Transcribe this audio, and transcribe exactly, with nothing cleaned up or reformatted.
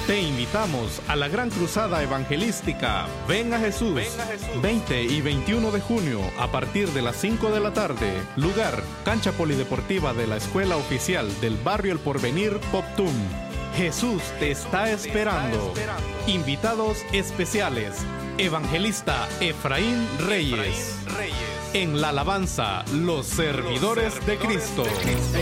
Te invitamos a la gran cruzada evangelística Ven a Jesús, Ven a Jesús. veinte y veintiuno de junio a partir de las cinco de la tarde. Lugar, cancha polideportiva de la Escuela Oficial del Barrio El Porvenir, Poptum. Jesús te está esperando. Invitados especiales, Evangelista Efraín Reyes. En la alabanza, los servidores de Cristo.